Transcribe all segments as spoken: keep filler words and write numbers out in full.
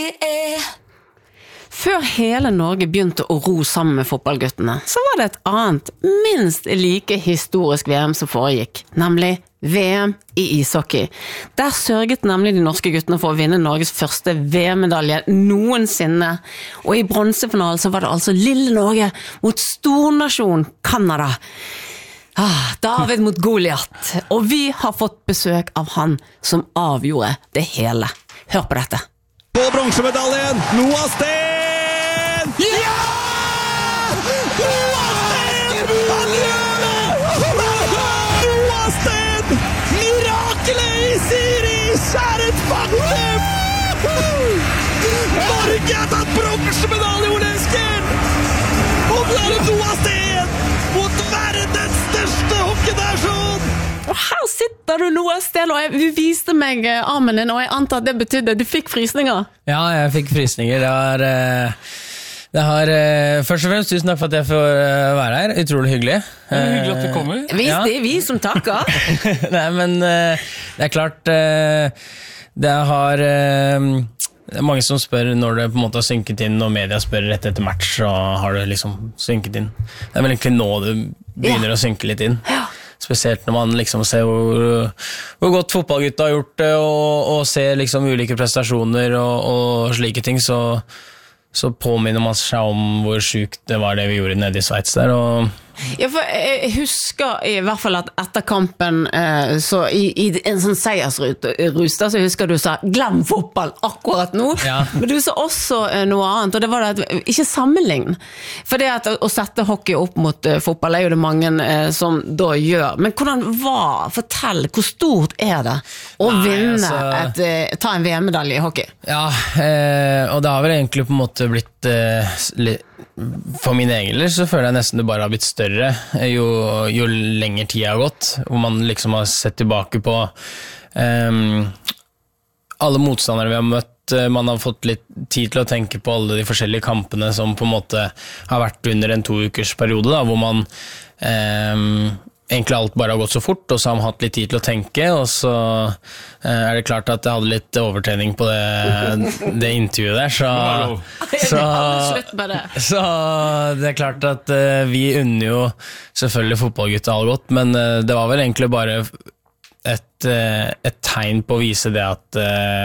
Før hele Norge begynte å ro sammen med fotballguttene, så var det et annet, minst like historisk V M som foregikk, nemlig V M i ishockey. Der sørget nemlig de norske guttene for å vinne Norges første V M-medalje noensinne, og i bronsefinalen så var det altså lille Norge mot stornasjon Kanada. Ah, David mot Goliat, og vi har fått besøk av han som avgjorde det hele. Hør på dette. På bronsemedaljen, Noah Steen! Ja! Noah Steen! Han gjør det! Noah Steen! Mirakelet i Siri! Kjære et faktum! Norge har tatt bronsemedalje, Ole Eskil! Og det er Noah Steen mot verdens største hockeynasjon! Og her sitter du Noah Steen, og du viste meg armen din, og jeg antar at det betydde at du fikk frysninger. Ja, jeg fikk frysninger. Det har, det har først og fremst, tusen takk for at jeg får være her. Utrolig hyggelig. Det er hyggelig at du kommer. Vis det er vi som takker. Nei, men det er klart, det har... Det er mange som spør når det på en måte har synket inn, og media spør rett etter match, så har det liksom synket inn. Det er vel egentlig nå det begynner ja. Å synke litt inn. Ja. Spesielt når man liksom ser hvor, hvor godt fotballgutta har gjort det, og, og ser liksom ulike prestasjoner og, og slike ting, så, så påminner man seg om hvor sykt det var det vi gjorde nede i Sveits der, og ja, for jeg husker i hvert fall at etter kampen så i, i en sånn seiersrus da, så husker du sa glem fotball akkurat nå, ja. Men du sa også noe annet, og det var det at ikke sammenlign, for det at å sette hockey opp mot fotball er jo det mange som da gjør, men hvordan var, fortell, hvor stort er det å Nei, vinne altså, et, ta en V M-medalje i hockey? Ja, eh, og det har vel egentlig på en måte blitt eh, litt for min egen del så føler jeg nesten det bare har blitt større jo, jo lenger tid har gått, hvor man liksom har sett tilbake på um, alle motstandere vi har møtt, man har fått litt tid til å tenke på alle de forskjellige kampene som på en måte har vært under en to ukers periode da, hvor man um, egentlig alt bare har gått så fort, og så har man hatt litt tid til å tenke, og så er det klart at jeg hadde litt overtrening på det, det intervjuet der, så, så, så det er klart at vi unner jo selvfølgelig fotballgutta all godt, men det var vel egentlig bare et, et tegn på å vise det at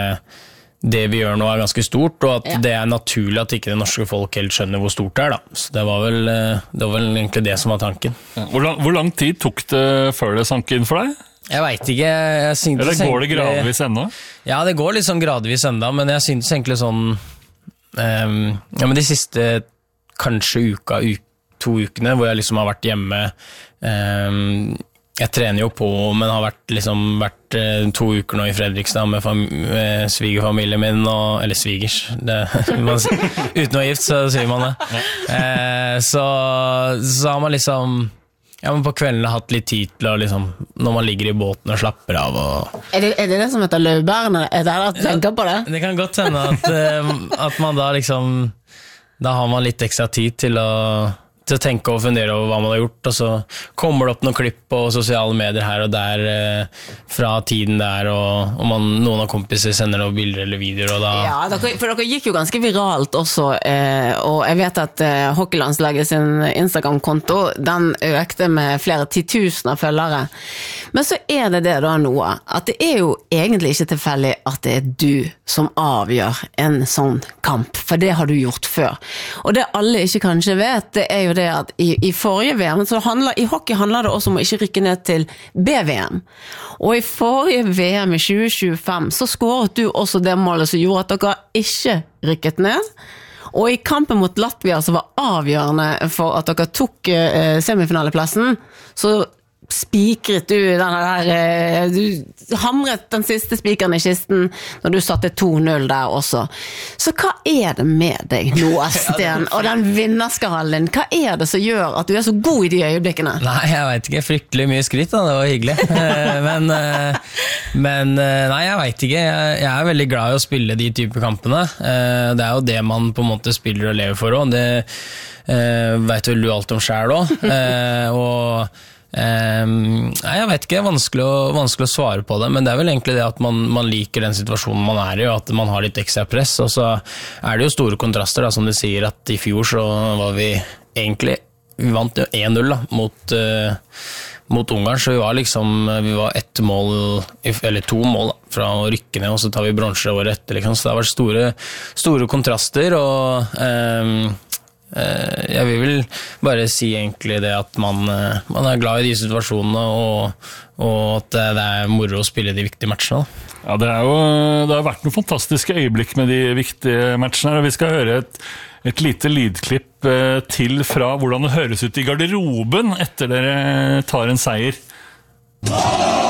det vi gjør nå er ganske stort, og at ja. Det er naturlig at ikke det norske folk helt skjønner hvor stort det er da. Så det var vel, det var vel egentlig det som var tanken. Ja. Hvor, lang, hvor lang tid tok det før det sank inn for deg? Jeg vet ikke. Jeg syntes Eller går det gradvis enda? Ja, det går litt sånn gradvis enda, men jeg syntes egentlig sånn um, ja, men de siste kanskje uka, uk, to ukene, hvor jeg liksom har vært hjemme um, jeg trener jo på, men har vært, liksom, vært eh, to uker nå i Fredrikstad med, med svigerfamilien min, og, eller svigers, det, man, uten å gift så sier man det. Eh, så, så har man liksom, ja, men på kvelden hatt litt tid til å liksom, når man ligger i båten og slapper av. Og er, det, er det det som heter løvbærene? Er det at du tenker på det? Det kan godt hende at, at man da liksom, da har man litt ekstra tid til å til å tenke og fundere over hva man har gjort, og så kommer det opp noen klipp på sosiale medier her og der eh, fra tiden der, og, og man, noen av kompiser sender noen bilder eller videoer, og da... Ja, dere, for dere gikk jo ganske viralt også, eh, og jeg vet at eh, hockeylandslaget sin Instagram-konto, den økte med flere titusener følgere. Men så er det det da noe, at det er jo egentlig ikke tilfeldig at det er du som avgjør en sånn kamp, for det har du gjort før. Og det alle ikke kanskje vet, det er jo det at i, i forrige V M, så handler, i hockey handler det også om å ikke rykke ned til B V M. Og i forrige V M i tjue tjuefem, så skåret du også det målet som gjorde at dere ikke rykket ned. Og i kampen mot Latvia, som var avgjørende for at dere tok eh, semifinaleplassen, så spikret du denne der, du hamret den siste spikeren i kisten når du satte to null der også. Så hva er det med deg, Noah Steen, og den vinnerskallen din? Hva er det som gjør at du er så god i de øyeblikkene? Nei, jeg vet ikke, fryktelig mye skritt da, det var hyggelig. men, men nei, jeg vet ikke, jeg, jeg er veldig glad i å spille de type kampene. Det er jo det man på en måte spiller og lever for også. Det vet vel du alt om selv også. og Um, nei, jeg vet ikke, det er vanskelig å, vanskelig å svare på det, men det er vel egentlig det at man, man liker den situasjonen man er i, og at man har litt ekstra press, og så er det jo store kontraster, da, som du sier, at i fjor så var vi egentlig, vi vant jo én null da, mot... Uh, mot Ungarn, så vi var liksom vi var ett mål, eller to mål da, fra å rykke ned, og så tar vi bronse året etter liksom. Så det har vært store, store kontraster, og eh, eh, jeg vil vel bare si egentlig det at man, eh, man er glad i de situasjonene, og, og at det er moro å spille de viktige matchene da. Ja, det, er jo, det har vært noen fantastiske øyeblikk med de viktige matchene, og vi skal høre et Et lite lydklipp til fra hvordan det høres ut i garderoben etter dere tar en seier.